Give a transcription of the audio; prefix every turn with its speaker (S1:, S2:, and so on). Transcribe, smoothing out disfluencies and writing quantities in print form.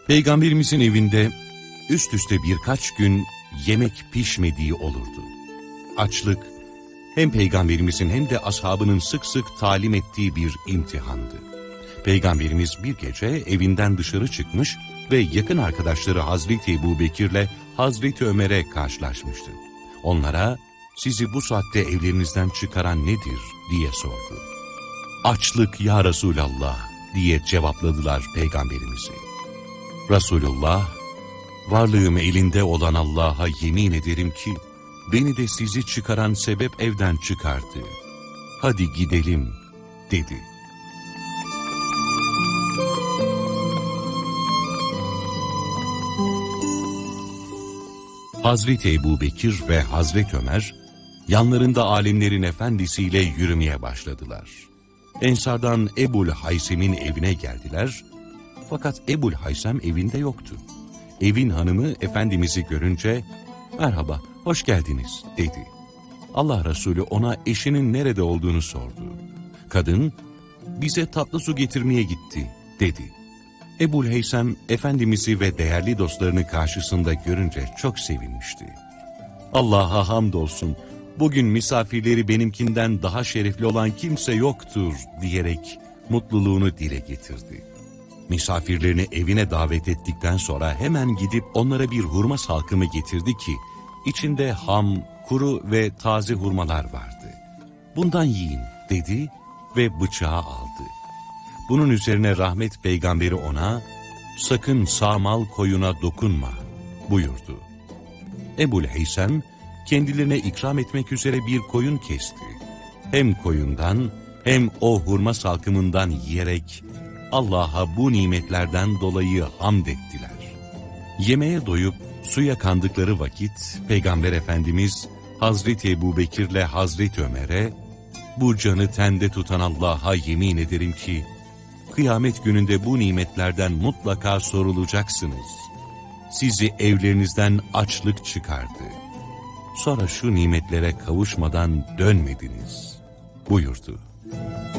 S1: Peygamberimizin evinde üst üste birkaç gün yemek pişmediği olurdu. Açlık hem Peygamberimizin hem de ashabının sık sık talim ettiği bir imtihandı. Peygamberimiz bir gece evinden dışarı çıkmış ve yakın arkadaşları Hazreti Ebubekir'le Hazreti Ömer'e karşılaşmıştı. Onlara, "Sizi bu saatte evlerinizden çıkaran nedir?" diye sordu. "Açlık ya Resulallah," diye cevapladılar Peygamberimizi. Resulullah, "Varlığım elinde olan Allah'a yemin ederim ki, beni de sizi çıkaran sebep evden çıkardı. Hadi gidelim," dedi. Hazreti Ebubekir ve Hazreti Ömer, yanlarında alimlerin efendisiyle yürümeye başladılar. Ensardan Ebul Haysem'in evine geldiler, fakat Ebul Haysem evinde yoktu. Evin hanımı Efendimiz'i görünce, "Merhaba, hoş geldiniz," dedi. Allah Resulü ona eşinin nerede olduğunu sordu. Kadın, "Bize tatlı su getirmeye gitti," dedi. Ebul Haysem, Efendimiz'i ve değerli dostlarını karşısında görünce çok sevinmişti. "Allah'a hamdolsun, bugün misafirleri benimkinden daha şerefli olan kimse yoktur," diyerek mutluluğunu dile getirdi. Misafirlerini evine davet ettikten sonra hemen gidip onlara bir hurma salkımı getirdi ki, içinde ham, kuru ve taze hurmalar vardı. "Bundan yiyin," dedi ve bıçağı aldı. Bunun üzerine rahmet peygamberi ona, "Sakın sağmal koyuna dokunma," buyurdu. Ebul Haysem, kendilerine ikram etmek üzere bir koyun kesti. Hem koyundan hem o hurma salkımından yiyerek Allah'a bu nimetlerden dolayı hamd ettiler. Yemeğe doyup suya kandıkları vakit Peygamber Efendimiz Hazreti Ebubekir'le Hazreti Ömer'e, "Bu canı tende tutan Allah'a yemin ederim ki, kıyamet gününde bu nimetlerden mutlaka sorulacaksınız. Sizi evlerinizden açlık çıkardı. Sonra şu nimetlere kavuşmadan dönmediniz," buyurdu.